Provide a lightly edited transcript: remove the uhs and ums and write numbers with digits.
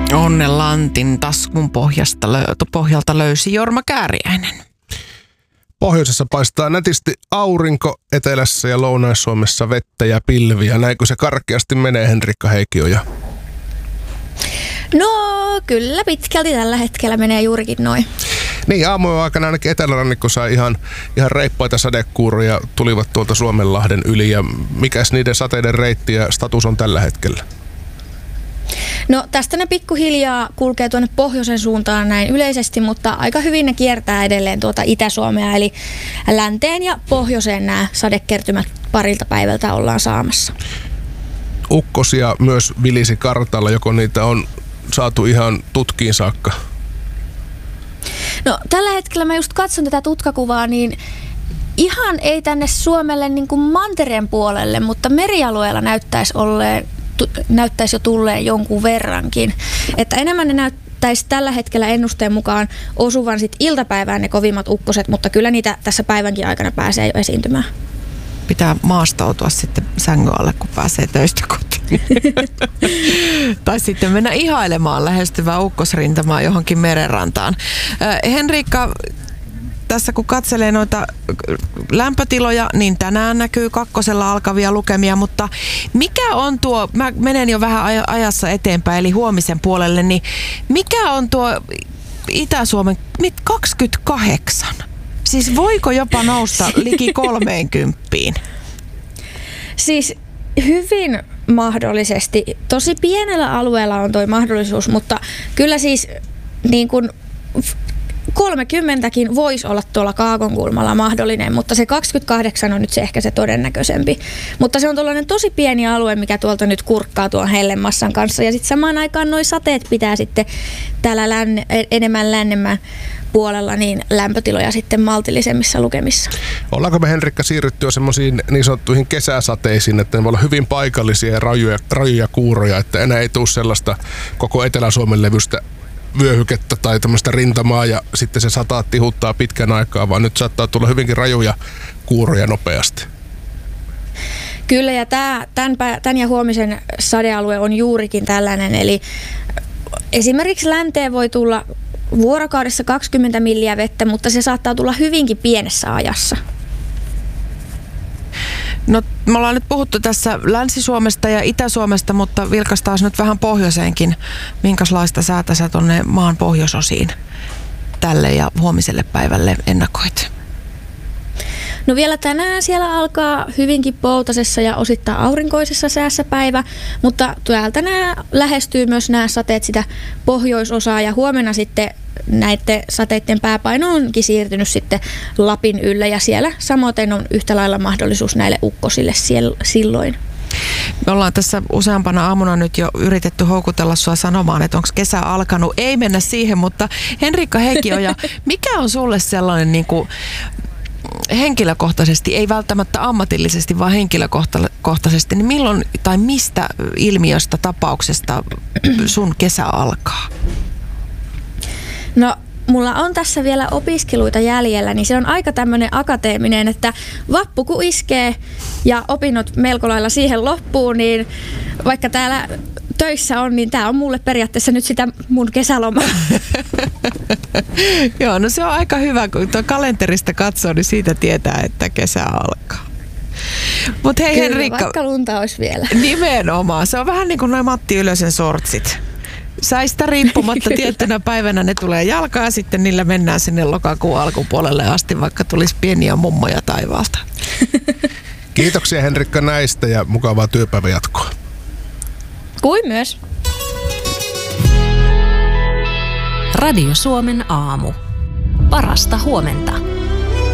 Onnelantin taskun pohjalta löysi Jorma Kääriäinen. Pohjoisessa paistaa nätisti aurinko, etelässä ja Lounais-Suomessa vettä ja pilviä. Näinkö se karkeasti menee, Henrikka Heikioja? No kyllä pitkälti tällä hetkellä menee juurikin noin. Niin, aamujen aikana ainakin etelärannikko sai ihan reippaita sadekuuroja, tulivat tuolta Suomenlahden yli. Ja mikäs niiden sateiden reitti ja status on tällä hetkellä? No tästä ne pikkuhiljaa kulkee tuonne pohjoisen suuntaan näin yleisesti, mutta aika hyvin ne kiertää edelleen tuota Itä-Suomea, eli länteen ja pohjoiseen nämä sadekertymät parilta päivältä ollaan saamassa. Ukkosia myös vilisi kartalla, joko niitä on saatu ihan tutkiin saakka? No tällä hetkellä mä just katson tätä tutkakuvaa, niin ihan ei tänne Suomelle niin kuin mantereen puolelle, mutta merialueella näyttäisi jo tulleen jonkun verrankin. Että enemmän ne näyttäisi tällä hetkellä ennusteen mukaan osuvan sit iltapäivään ne kovimmat ukkoset, mutta kyllä niitä tässä päivänkin aikana pääsee jo esiintymään. Pitää maastautua sitten sängyn alle, kun pääsee töistä kotiin. Tai sitten mennä ihailemaan lähestyvää ukkosrintamaa johonkin merenrantaan. Henrikka, tässä kun katselee noita lämpötiloja, niin tänään näkyy 2 alkavia lukemia, mutta mikä on tuo, mä menen jo vähän ajassa eteenpäin, eli huomisen puolelle, niin mikä on tuo Itä-Suomen 28? Siis voiko jopa nousta liki 30? Siis hyvin mahdollisesti. Tosi pienellä alueella on toi mahdollisuus, mutta kyllä siis niin kuin 30kin voisi olla tuolla Kaakonkulmalla mahdollinen, mutta se 28 on nyt se ehkä se todennäköisempi. Mutta se on tuollainen tosi pieni alue, mikä tuolta nyt kurkkaa tuon hellemassan kanssa. Ja sitten samaan aikaan nuo sateet pitää sitten täällä enemmän lännemmän puolella niin lämpötiloja sitten maltillisemmissa lukemissa. Ollaanko me, Henrikka, siirrytty jo semmoisiin niin sanottuihin kesäsateisiin, että ne voi olla hyvin paikallisia ja rajuja kuuroja, että enää ei tule sellaista koko Etelä-Suomen levystä vyöhykettä tai tämmöistä rintamaa ja sitten se sataa tihuttaa pitkän aikaa, vaan nyt saattaa tulla hyvinkin rajuja kuuroja nopeasti. Kyllä, ja tämän ja huomisen sadealue on juurikin tällainen, eli esimerkiksi länteen voi tulla vuorokaudessa 20 milliä vettä, mutta se saattaa tulla hyvinkin pienessä ajassa. No, me ollaan nyt puhuttu tässä Länsi-Suomesta ja Itä-Suomesta, mutta vilkaistaan nyt vähän pohjoiseenkin. Minkälaista säätä sä tuonne maan pohjoisosiin tälle ja huomiselle päivälle ennakoit? No vielä tänään siellä alkaa hyvinkin poutasessa ja osittain aurinkoisessa säässä päivä, mutta täältä lähestyy myös nämä sateet sitä pohjoisosaa ja huomenna sitten näiden sateiden pääpaino onkin siirtynyt sitten Lapin yllä ja siellä samoin on yhtä lailla mahdollisuus näille ukkosille silloin. Me ollaan tässä useampana aamuna nyt jo yritetty houkutella sua sanomaan, että onko kesä alkanut. Ei mennä siihen, mutta Henrikka Heikioja, mikä on sulle sellainen niin kuin henkilökohtaisesti, ei välttämättä ammatillisesti, vaan henkilökohtaisesti, niin milloin tai mistä ilmiöstä, tapauksesta sun kesä alkaa? No, mulla on tässä vielä opiskeluita jäljellä, niin se on aika tämmöinen akateeminen, että vappu kun iskee ja opinnot melko lailla siihen loppuun, niin vaikka täällä töissä on, niin tää on mulle periaatteessa nyt sitä mun kesälomaa. Joo, no se on aika hyvä, kun tuo kalenterista katsoo, niin siitä tietää, että kesä alkaa. Mut hei kyllä, Henrikka, vaikka lunta olisi vielä. Nimenomaan, se on vähän niin kuin noin Matti Ylösen sortsit. Säistä riippumatta tiettynä päivänä ne tulee jalkaan ja sitten niillä mennään sinne lokakuun alkupuolelle asti, vaikka tulisi pieniä mummoja taivaalta. Kiitoksia Henrikka näistä ja mukavaa työpäivän jatkoa. Kuin myös. Radio Suomen aamu. Parasta huomenta.